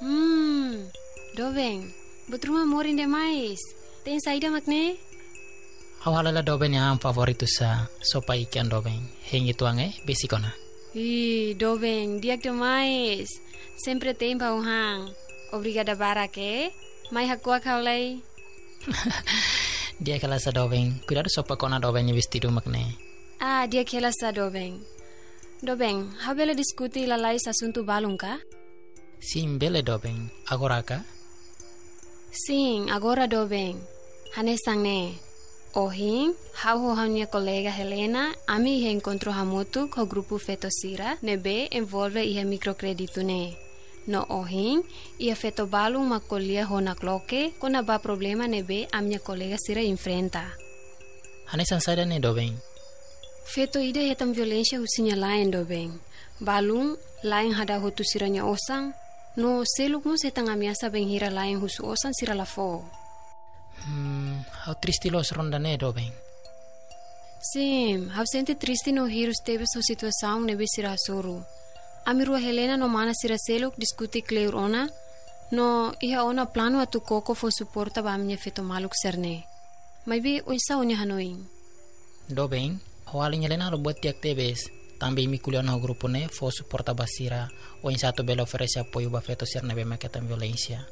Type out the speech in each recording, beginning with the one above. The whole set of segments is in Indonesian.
Dobeng, betruma morin demais. Tem saída makne? Awalala Dobeng yang favoritu sa sopa ikan Dobeng. Hengi tuange besikona. Dobeng, diak demais. Sempre tem pauhang. Obrigada barake. Mai hakua kaulay. Dia kala sa Dobeng. Cuidado sopa kona Dobeng ni vestido makne. Dia kela sa Dobeng. Dobeng, habela diskuti lalai asunto balung ka? Sim, bele Dobeng. Agora ka? Sim, agora Dobeng. Hanesang ne. Ohing, hau minha colega Helena, ami encontrou hamutu com o grupo Fetosira, nebe envolve ia microcredito ne. No ohing, ia feto balung macolia hona cloque, quando ba problema nebe a minha colega Sira enfrenta. Hanesang sada ne Dobeng. Feto ida hetam violência husinya lain Dobeng. Balung, lain hada hutu siranya osang, no seluk mo setang amiasa benghira lain husu osang sira lafo. How triste los ronda ne Dobeng. Sim, how sente triste no hirus teve sua situação nebe sira soro. Amirua Helena no mana sira seluk diskuti kleur ona, no iha ona plano atu koko fo suporta ba minha feto maluk serne. Maybe oisa onya hanoing. Dobeng, awalnya Helena buat tiak tebes. Tambi mi kuliah no grupo ne fo suporta basira o in satu bela oferece apoio ba feto ser nebe maketan violência.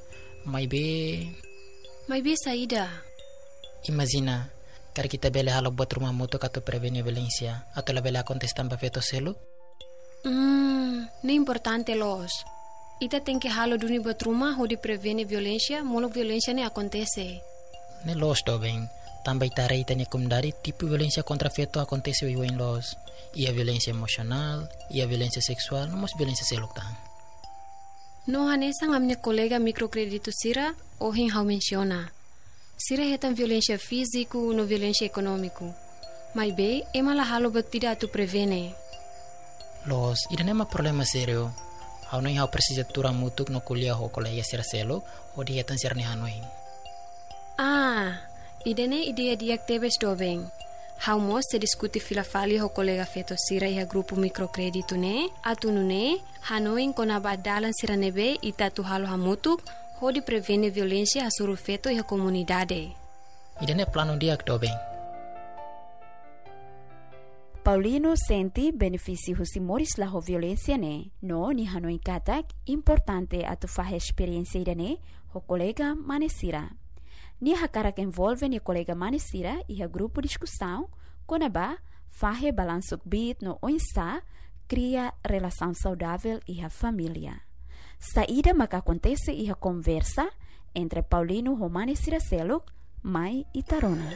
Maybe saída. Imagina, kar kita bela halo buat rumah mutu katu prevenir violência, atau la bela contestan ba feto selu? Não importante los. Ita tem que halo duni buat rumah ho di prevenir violência, molo violência ne acontece. Ne los Dobeng. Também tarei tanya kumdari tipo violência contra feto acontece em los. Ia violência emocional, ia violência sexual, não mas violência seluktan. No hanesang a minha colega microcredito Sira, ohin hau menciona. Sira hetan violência físico no violência econômico. Mas bem, ema la halo batida tu prevene. Los, ida nema problema serio. Hau no hau precisa tura mutuk no kuliah ho colega Sira selo, o di hetan sirni hanoin. Idene ideia diak tebes Dobeng. Hau mos se diskuti filafali ho colega feto Sira iha grupo microcredito ne, atunu ne, hanoin kona badalan Sira nebe ita tu halo hamutuk, ho di prevene violência hasuru feto iha comunidade. Idene plano diak Dobeng. Paulino senti benefício husimores la ho violência ne, no ni hanoin katak importante atu fahe experiência idene ho colega manesira. Ni hakarak envolve ni colega manesira e a grupo discussão, quando fahe balansuk bit no oinsa, cria relação saudável e a família. Saída maka acontece e a conversa entre Paulino e manesira seluk, mai e tarona.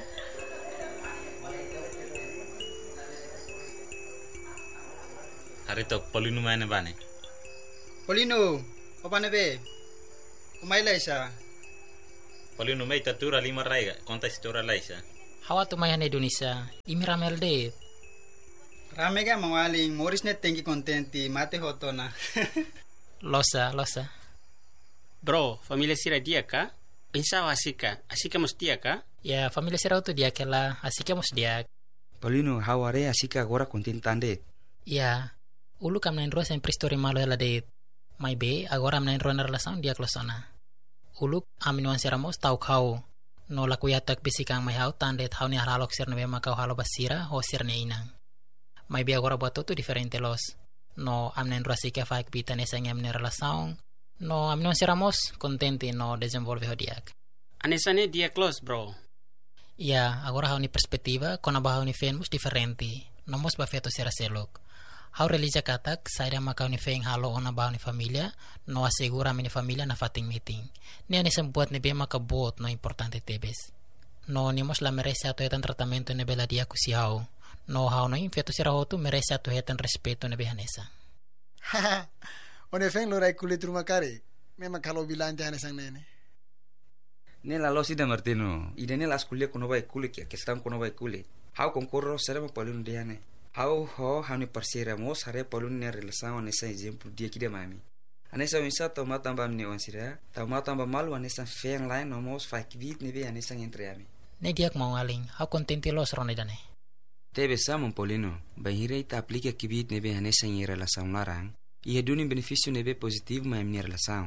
Harito Paulino mana bane? Paulino, apa nebe? Umay laisa. Paulino may tatura lima raiga, konta istora laisa. Hawa tumayan Indonesia, imi ramel de. Rame ka mawaling, moris net tengi kontenti, mate hoto na. Losa. Bro, familia Sira dia ka? Pensawa asika mos dia ka? Ya, familia Sira tu dia kela, asika mos dia. Paulino, haware asika agora kontentande. Ya, ulu kam nain ruas sempre story malo hela de. Mai be, agora am nain ruas na relação dia klosona. Uluk aminuan siramos tau kau no lakuyatak bisikang may hau tandet hau ni haralok sir nebe makau halo basira ho sir ne inang. May bi agora buat tu diferente los. No amnen ruasika faik bitan esang amne relação. No aminuan siramos contente no desenvolve ho diak. Anesane dia close bro. Ya, agora hau ni perspektiva kona ba hau ni fenmus diferente. Nomos ba feto sira selok. Hau relija katak saida makau ni feng halo ona ba ni familia no asegura mini familia na fating meeting. Ni ani sembuat ni bema ka bot no importante tebes. No ni mos la merece ato hetan tratamento ne bela dia kusi hau. No hau no infeto sira hotu merece ato hetan respeto ne behanesa. Haha. One feng lo rai kulit rumah kari. Memang kalau bilang jangan sang nene. Nela losi da Martino. Ida nela kuliah kono bai kulit ya, kestam kono bai kulit. Hau konkurro serem Paulino diane. Hau hani parsira mos hare Paulino ne relação nessa exemplo dia que de mami. Anessa winsa toma tamba mne onsira, toma tamba malu anessa feng lain nomos faik vit nebe anessa entre ami. Ne diak mau aling, hau kontenti los ronde dane. Tebe samon Paulino, bahira ita aplica que vit nebe anessa em relação larang, e redune benefício nebe positivo ma mne relação.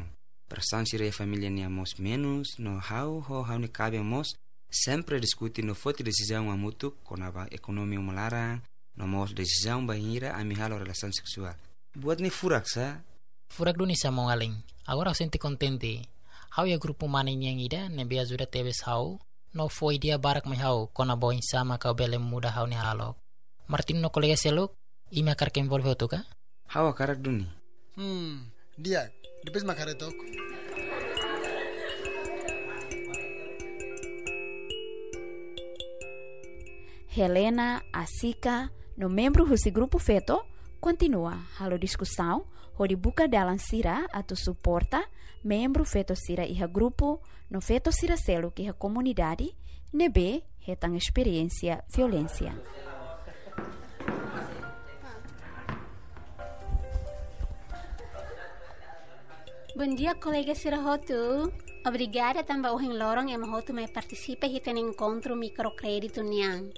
Persan sira família ni amos menos no hau ni cabe amos sempre discutir no foto decisão amutu konaba ekonomi melarang no mos decisão bahira ami halo relação seksual. Buat ni furak sa. Furak duni sa mongaling. Agora senti contente. Hau ya grupo maninyang ida nebe ajuda tebes hau no foi dia barak mai hau konaba insama ka bele muda hau ni halo. Martin no kolega seluk ime akar ke envolve otuka. Hau akarak duni. Dia depois makaretok. Helena, Asika, no membro desse grupo feto, continua a discussão, onde buka dalam sira atau suporta membro feto sira iha grupo, no feto sira selo que a comunidade, nebe retang experiência violência. Bom dia, colega Sirahotu. Obrigada também ao Lorong e Mahotu me participa e tem encontro microcrédito niang.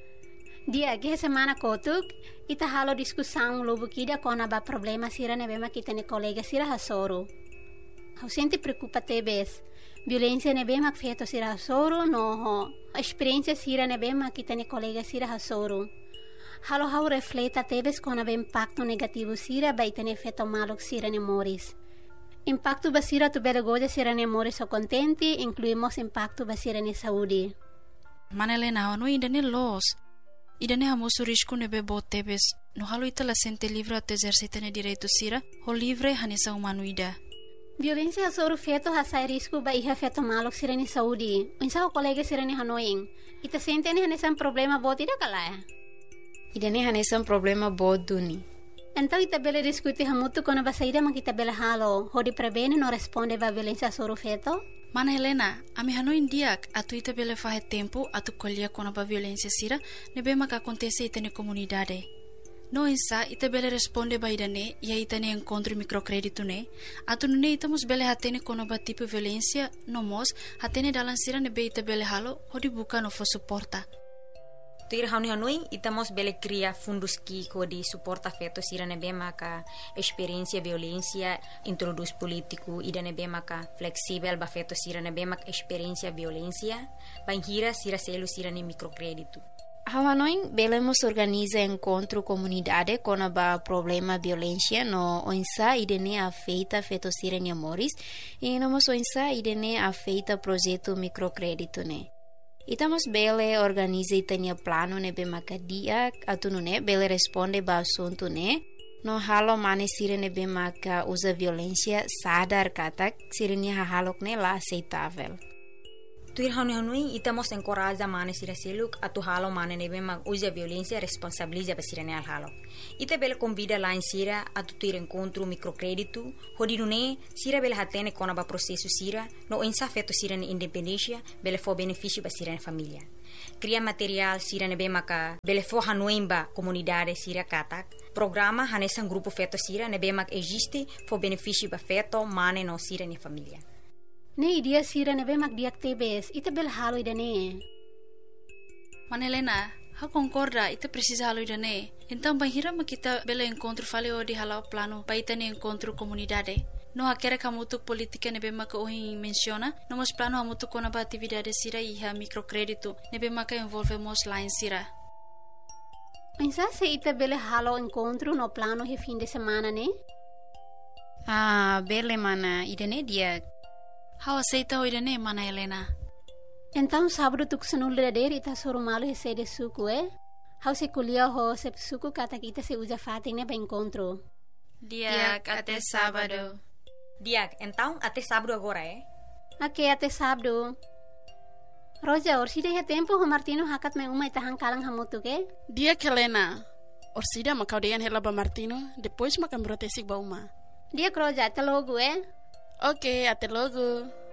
Dia que semana kotuk ita halo discussão lobo kida kona ba problema sira nebema kita ne colega sira hasoro. Hau sente preocupa tebes. Violência nebema feto sira hasoro no experiência sira nebema kita ne colega sira hasoro. Halo refleta tebes kona ba impacto negativo sira ba ita ne feto malo sira ne moris. Impacto basira tu bela goja sira ne moris o contenti, incluímos impacto basira ne saúde. Manelena, no ainda ne los. Idane hamoso risco nebe botebes, no halo ita la sente livre ato exercitane direito sira, ho livre hanesa humanoida. Violência hasoro feto hasai risco ba iha feto malo sira ne saúde. Unsa o colega sira ne hanoing. Ita sente ne hanesa problema bot ida kalaya. Idane hanesa problema bot duni. Então ita bela discutir hamutu kono ba saída man kita bela halo, ho di prevene no responde ba violência hasoro feto. Mana Helena, ami hano indiak atu ita bele fahe tempo atu kolia kona ba violência sira nebe maka acontece ita ne comunidade. No insa ita bele responde ba idane ia ita ne encontro microcrédito ne atu nune ita mus bele hatene kona ba tipo violência no mos hatene dalan sira nebe ita bele halo hodi buka no fo suporta. Tuir hanoi itamos bele cria fundos que de suporta feto sira nebe maka experiência violência introduz político ida nebe maka flexível ba feto sira nebe maka experiência violência banhira sira selo sira ne microcrédito. Hanoi belemos organiza encontro comunidade com a problema violência no onsa idene afeita feto sira ne moris e nomos onsa idene afeita projeto microcrédito ne. Itamos bele organiza itania plano nebe makadia atu nune bele responde ba assunto ne no halo mane sire nebe maka usa violência sadar katak sire ni halok ne la aceitável. Tuir hanoi itamos encoraja mane sira seluk atu halo mane nebe mak usa violência responsabiliza ba sire ne al halo. Ita bele convida lá em sira atu tuir encontro microcrédito hodi nune sira bele hatene kona ba processo sira no insa feto sira ne independência bele fo benefício ba sira ne família. Cria material sira nebe maka bele fo hanoi ba comunidade sira katak. Programa hanesan grupo feto sira nebe mak existe fo benefício ba feto mane no sira ne família. Ne idia sira nebe mak diak tebes ita bele halo idane. Manelena, ha concorda ita precisa halo idane. Então banhira kita bele encontro fale o di halo plano pa ita ne encontro comunidade. No hakera kamutuk politika nebe maka ohin menciona, nomos plano amutuk kona ba atividade sira iha microcrédito nebe maka envolvemos lá em sira. Pensa se ita bele halo encontro no plano he fim de semana ne? Ah, bele mana idane dia. How aceita o idane mana Helena? Então sábado tu kusanul dader ita soro malo he sede suku How se kulia ho se suku kata kita se usa fatine ba encontro. Diak até sábado. Diak, então até sábado agora Ok, até sábado. Roja, orsida he tempo ho Martino hakat me uma ita hangkalang hamutu ke? Diak Helena. Orsida makau deyan hela ba Martino, depois makan brotesik ba uma. Diak Roja, até logo Ok, até logo.